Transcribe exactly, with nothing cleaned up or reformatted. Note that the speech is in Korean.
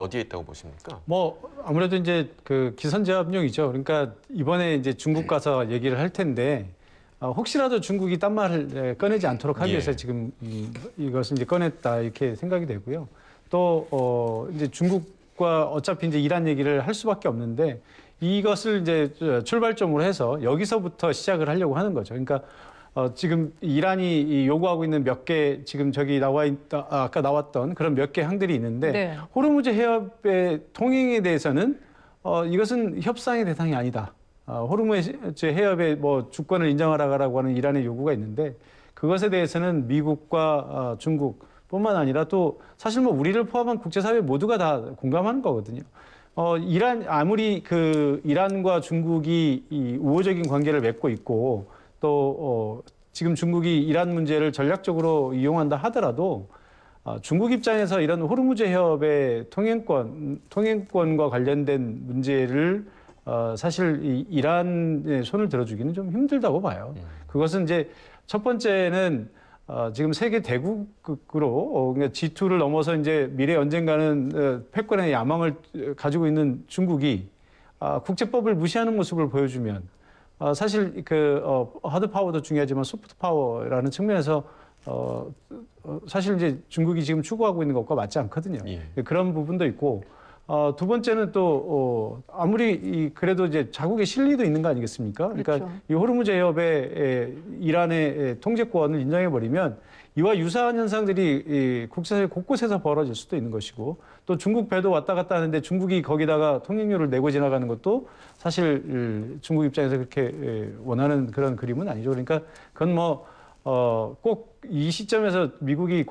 어디에 있다고 보십니까? 뭐 아무래도 이제 그 기선제압용이죠. 그러니까 이번에 이제 중국 가서 얘기를 할 텐데 어, 혹시라도 중국이 딴 말을 꺼내지 않도록 하기 위해서 예. 지금 이, 이것을 이제 꺼냈다 이렇게 생각이 되고요. 또 어, 이제 중국과 어차피 이제 이란 얘기를 할 수밖에 없는데 이것을 이제 출발점으로 해서 여기서부터 시작을 하려고 하는 거죠. 그러니까 어, 지금 이란이 요구하고 있는 몇 개 지금 저기 나와 있다 아, 아까 나왔던 그런 몇 개 항들이 있는데 네. 호르무즈 해협의 통행에 대해서는 어, 이것은 협상의 대상이 아니다. 어, 호르무즈 해협의 뭐 주권을 인정하라고 하는 이란의 요구가 있는데 그것에 대해서는 미국과 어, 중국뿐만 아니라 또 사실 뭐 우리를 포함한 국제사회 모두가 다 공감하는 거거든요. 어, 이란 아무리 그 이란과 중국이 이 우호적인 관계를 맺고 있고 또 어, 지금 중국이 이란 문제를 전략적으로 이용한다 하더라도 어, 중국 입장에서 이런 호르무즈 해협의 통행권, 통행권과 관련된 문제를 어, 사실 이 이란의 손을 들어주기는 좀 힘들다고 봐요. 그것은 이제 첫 번째는 어, 지금 세계 대국으로 어, 그러니까 지 투를 넘어서 이제 미래 언젠가는 어, 패권의 야망을 가지고 있는 중국이 어, 국제법을 무시하는 모습을 보여주면 어, 사실 그 어, 하드 파워도 중요하지만 소프트 파워라는 측면에서 어, 어, 사실 이제 중국이 지금 추구하고 있는 것과 맞지 않거든요. 예. 그런 부분도 있고 어, 두 번째는 또 어, 아무리 이, 그래도 이제 자국의 실리도 있는 거 아니겠습니까? 그러니까 그렇죠. 이 호르무즈 해협의 에, 이란의 통제권을 인정해 버리면 이와 유사한 현상들이 이 국제사회 곳곳에서 벌어질 수도 있는 것이고 또 중국 배도 왔다 갔다 하는데 중국이 거기다가 통행료를 내고 지나가는 것도 사실 중국 입장에서 그렇게 원하는 그런 그림은 아니죠. 그러니까 그건 뭐 어, 꼭 이 시점에서 미국이